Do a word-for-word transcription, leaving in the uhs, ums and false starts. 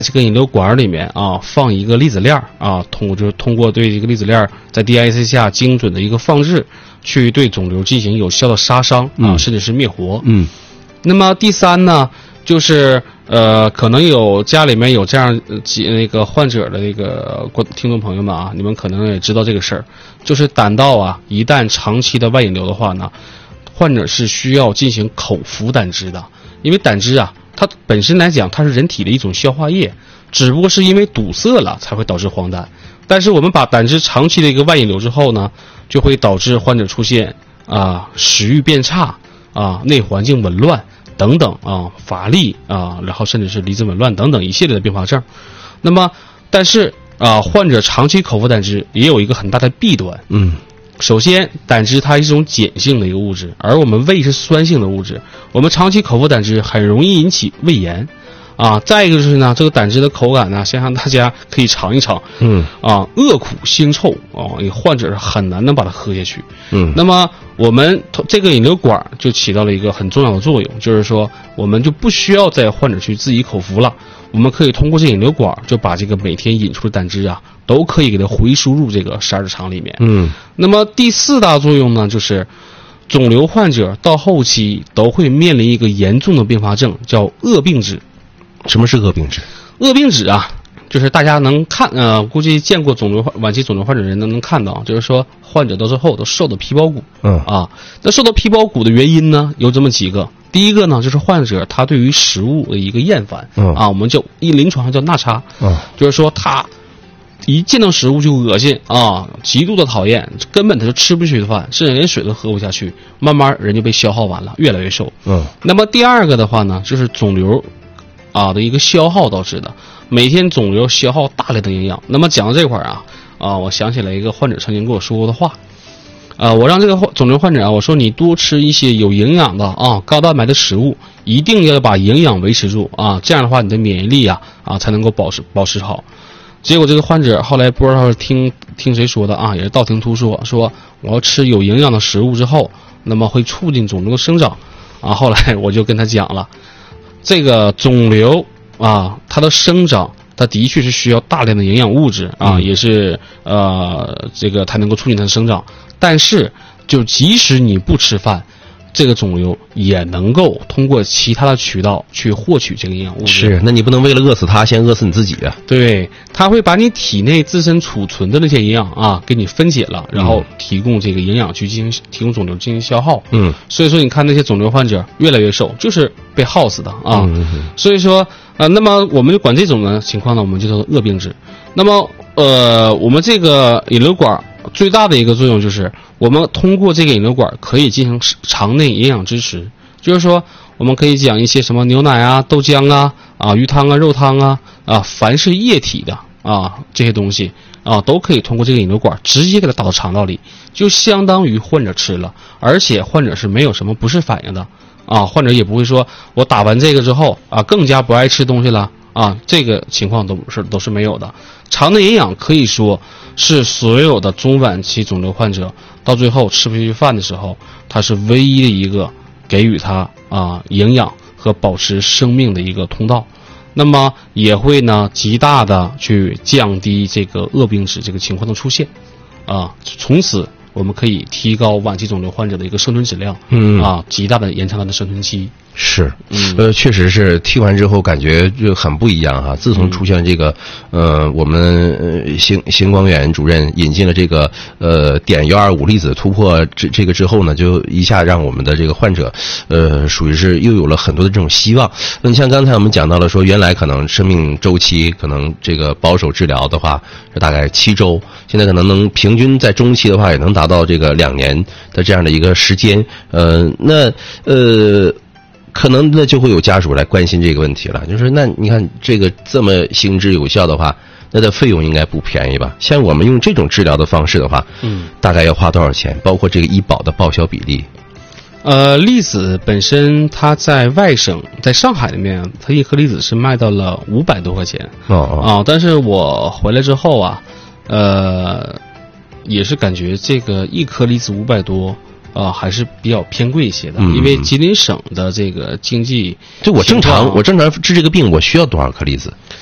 这个引流管里面啊放一个粒子链啊，通过就是通过对这个粒子链在 D I C 下精准的一个放置，去对肿瘤进行有效的杀伤啊， 嗯、 甚至是灭活。 嗯。 那么第三呢，就是呃，可能有家里面有这样几那个患者的那个听众朋友们啊，你们可能也知道这个事儿，就是胆道啊，一旦长期的外引流的话呢，患者是需要进行口服胆汁的，因为胆汁啊，它本身来讲它是人体的一种消化液，只不过是因为堵塞了才会导致黄疸。但是我们把胆汁长期的一个外引流之后呢，就会导致患者出现啊食欲变差啊内环境紊乱等等啊乏力啊，然后甚至是离子紊乱等等一系列的并发症。那么但是啊患者长期口服胆汁也有一个很大的弊端。 嗯。 首先，胆汁它是一种碱性的一个物质，而我们胃是酸性的物质，我们长期口服胆汁很容易引起胃炎，啊，再一个就是呢，这个胆汁的口感呢，先让大家可以尝一尝， 嗯， 啊，恶苦腥臭啊，患者是很难能把它喝下去， 嗯， 那么我们这个引流管就起到了一个很重要的作用，就是说我们就不需要在患者去自己口服了，我们可以通过这引流管就把这个每天引出的胆汁啊，都可以给它回输入这个十二指肠里面。 嗯， 那么第四大作用呢，就是肿瘤患者到后期都会面临一个严重的并发症，叫恶病指。 什么是恶病指？ 恶病指啊，就是大家能看呃，估计见过肿瘤晚期肿瘤患者人都能看到，就是说患者到最后都瘦到皮包骨。 嗯啊，那瘦到皮包骨的原因呢，有这么几个。第一个呢，就是患者他对于食物的一个厌烦。 嗯啊，我们叫一临床上叫纳差。 嗯， 就是说他一见到食物就恶心啊，极度的讨厌，根本他就吃不下去的饭，甚至连水都喝不下去，慢慢人就被消耗完了，越来越瘦。 嗯， 那么第二个的话呢，就是肿瘤啊的一个消耗导致的，每天肿瘤消耗大量的营养。那么讲到这块儿啊啊，我想起来一个患者曾经跟我说过的话。啊，我让这个肿瘤患者啊，我说你多吃一些有营养的啊、高蛋白的食物，一定要把营养维持住啊，这样的话你的免疫力啊啊才能够保持保持好。结果这个患者后来不知道是听听谁说的啊，也是道听途说，说我要吃有营养的食物之后，那么会促进肿瘤的生长啊。后来我就跟他讲了，这个肿瘤啊，它的生长，它的确是需要大量的营养物质啊， 嗯、 也是呃这个才能够促进它的生长。但是，就即使你不吃饭，这个肿瘤也能够通过其他的渠道去获取这个营养物质。 是，那你不能为了饿死它，先饿死你自己啊！ 对，它会把你体内自身储存的那些营养啊，给你分解了，然后提供这个营养去进行提供肿瘤进行消耗。 嗯， 所以说你看那些肿瘤患者越来越瘦，就是被耗死的啊。 嗯嗯、 所以说呃，那么我们就管这种的情况呢，我们就叫做恶病指。那么呃，我们这个引流管最大的一个作用就是，我们通过这个引流管可以进行肠内营养支持，就是说，我们可以讲一些什么牛奶啊、豆浆啊、啊鱼汤啊、肉汤啊啊，凡是液体的啊这些东西啊，都可以通过这个引流管直接给它打到肠道里，就相当于患者吃了，而且患者是没有什么不适反应的啊，患者也不会说我打完这个之后啊更加不爱吃东西了啊，这个情况都是都是没有的。肠内营养可以说是所有的中晚期肿瘤患者到最后吃不下去饭的时候，它是唯一的一个给予他啊营养和保持生命的一个通道。那么也会呢极大的去降低这个恶病指这个情况的出现啊，从此我们可以提高晚期肿瘤患者的一个生存质量， 嗯啊，极大的延长他的生存期。 是， 嗯， 呃，确实是听完之后感觉就很不一样哈。自从出现这个，呃，我们呃邢邢光远主任引进了这个呃碘幺二五粒子突破这这个之后呢，就一下让我们的这个患者，呃，属于是又有了很多的这种希望。那你像刚才我们讲到了说，原来可能生命周期可能这个保守治疗的话是大概七周，现在可能能平均在中期的话也能达到这个两年的这样的一个时间。呃，那呃。可能那就会有家属来关心这个问题了，就是那你看这个这么行之有效的话，那的费用应该不便宜吧？像我们用这种治疗的方式的话，嗯，大概要花多少钱？包括这个医保的报销比例。 呃，粒子本身它在外省，在上海里面，它一颗粒子是卖到了五百多块钱。 哦哦啊，但是我回来之后啊，呃，也是感觉这个一颗粒子五百多。啊、呃，还是比较偏贵一些的， 嗯、 因为吉林省的这个经济， 就我正常，我正常治这个病，我需要多少颗粒子？